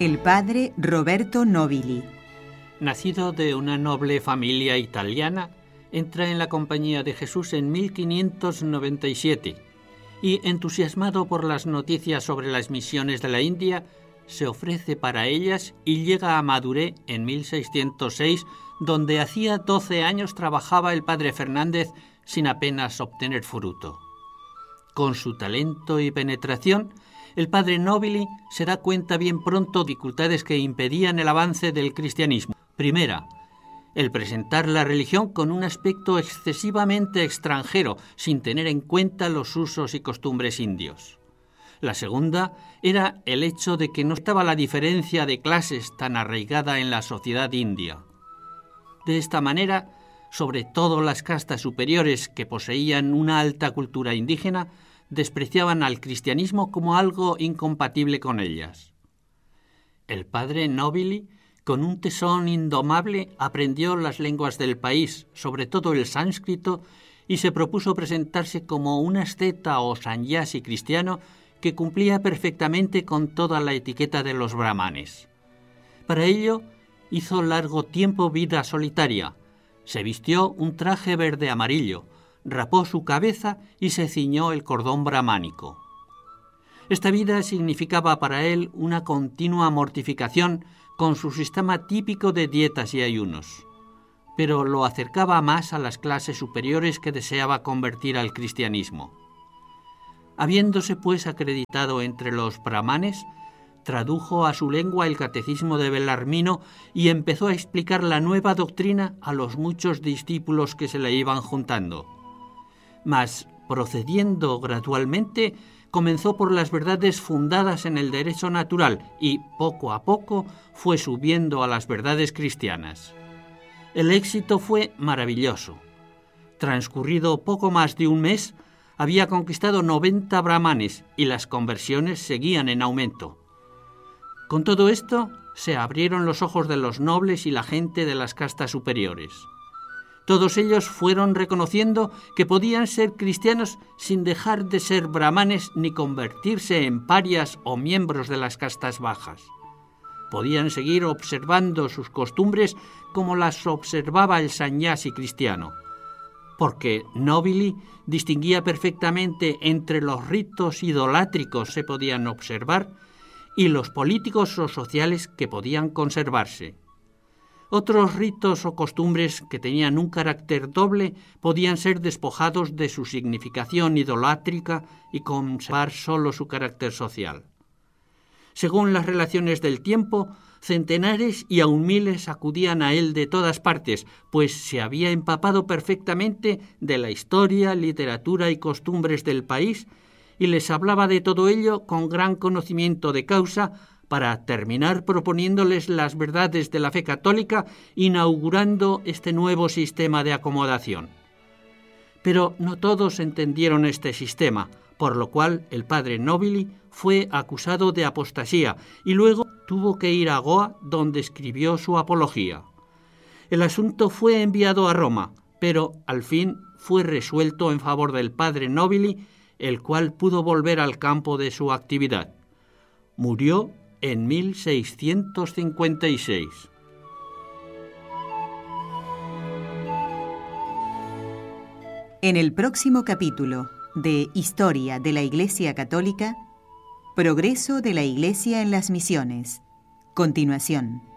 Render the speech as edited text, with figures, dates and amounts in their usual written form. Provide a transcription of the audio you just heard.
El padre Roberto Nobili. Nacido de una noble familia italiana, entra en la Compañía de Jesús en 1597 y, entusiasmado por las noticias sobre las misiones de la India, se ofrece para ellas y llega a Maduré en 1606, donde hacía 12 años trabajaba el padre Fernández sin apenas obtener fruto. Con su talento y penetración, el padre Nobili se da cuenta bien pronto de dificultades que impedían el avance del cristianismo. Primera, el presentar la religión con un aspecto excesivamente extranjero, sin tener en cuenta los usos y costumbres indios. La segunda era el hecho de que no estaba la diferencia de clases tan arraigada en la sociedad india. De esta manera, sobre todo las castas superiores que poseían una alta cultura indígena, despreciaban al cristianismo como algo incompatible con ellas. El padre Nobili, con un tesón indomable, aprendió las lenguas del país, sobre todo el sánscrito, y se propuso presentarse como un asceta o sanyasi cristiano que cumplía perfectamente con toda la etiqueta de los brahmanes. Para ello, hizo largo tiempo vida solitaria. Se vistió un traje verde amarillo, rapó su cabeza y se ciñó el cordón brahmánico. Esta vida significaba para él una continua mortificación con su sistema típico de dietas y ayunos, pero lo acercaba más a las clases superiores que deseaba convertir al cristianismo. Habiéndose pues acreditado entre los brahmanes, tradujo a su lengua el catecismo de Belarmino y empezó a explicar la nueva doctrina a los muchos discípulos que se le iban juntando. Mas, procediendo gradualmente, comenzó por las verdades fundadas en el derecho natural y, poco a poco, fue subiendo a las verdades cristianas. El éxito fue maravilloso. Transcurrido poco más de un mes, había conquistado 90 brahmanes y las conversiones seguían en aumento. Con todo esto, se abrieron los ojos de los nobles y la gente de las castas superiores. Todos ellos fueron reconociendo que podían ser cristianos sin dejar de ser brahmanes ni convertirse en parias o miembros de las castas bajas. Podían seguir observando sus costumbres como las observaba el sanyasi cristiano, porque Nobili distinguía perfectamente entre los ritos idolátricos que se podían observar y los políticos o sociales que podían conservarse. Otros ritos o costumbres que tenían un carácter doble podían ser despojados de su significación idolátrica y conservar solo su carácter social. Según las relaciones del tiempo, centenares y aun miles acudían a él de todas partes, pues se había empapado perfectamente de la historia, literatura y costumbres del país y les hablaba de todo ello con gran conocimiento de causa, para terminar proponiéndoles las verdades de la fe católica, inaugurando este nuevo sistema de acomodación. Pero no todos entendieron este sistema, por lo cual el padre Nobili fue acusado de apostasía y luego tuvo que ir a Goa, donde escribió su apología. El asunto fue enviado a Roma, pero al fin fue resuelto en favor del padre Nobili, el cual pudo volver al campo de su actividad. Murió en 1656. En el próximo capítulo de Historia de la Iglesia Católica, Progreso de la Iglesia en las Misiones. Continuación.